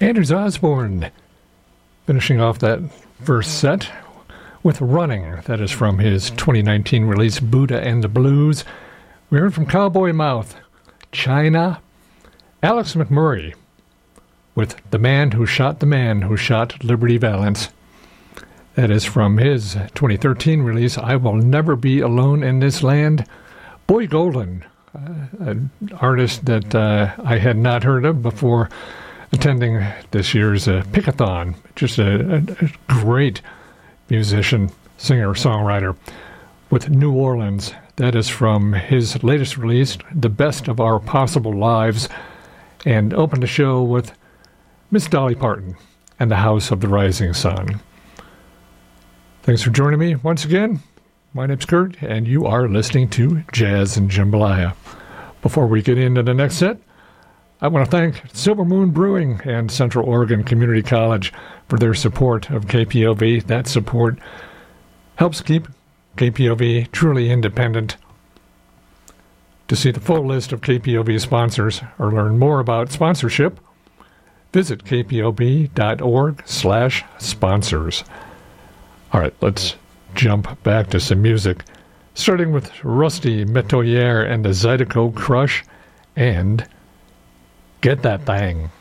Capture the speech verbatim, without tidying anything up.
Anders Osborne, finishing off that first set with Running. That is from his twenty nineteen release, Buddha and the Blues. We heard from Cowboy Mouth, China. Alex McMurray with The Man Who Shot the Man Who Shot Liberty Valance. That is from his twenty thirteen release, I Will Never Be Alone in This Land. Boy Golden, uh, an artist that uh, I had not heard of before attending this year's uh, Pickathon. Just a, a, a great musician, singer, songwriter with New Orleans. That is from his latest release, The Best of Our Possible Lives, and opened the show with Miss Dolly Parton and The House of the Rising Sun. Thanks for joining me once again. My name's Kurt, and you are listening to Jazz and Jambalaya. Before we get into the next set, I want to thank Silver Moon Brewing and Central Oregon Community College for their support of K P O V. That support helps keep K P O V truly independent. To see the full list of K P O V sponsors or learn more about sponsorship, visit kpob.org slash sponsors. All right, let's jump back to some music, starting with Rusty Metoyer and the Zydeco Crush and Get That Thing.